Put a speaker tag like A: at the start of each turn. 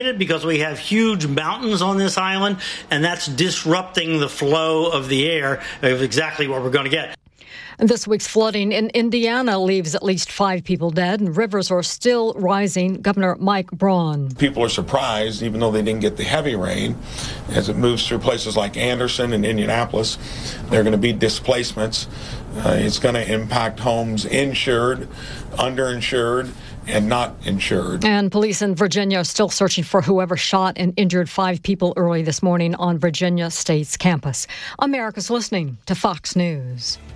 A: because we have huge mountains on this island, and that's disrupting the flow of the air of exactly what we're going to get.
B: This week's flooding in Indiana leaves at least 5 people dead, and rivers are still rising. Governor Mike Braun.
C: People are surprised, even though they didn't get the heavy rain, as it moves through places like Anderson and Indianapolis. There are going to be displacements. It's going to impact homes insured, underinsured, and not insured.
B: And police in Virginia are still searching for whoever shot and injured 5 people early this morning on Virginia State's campus. America's listening to Fox News.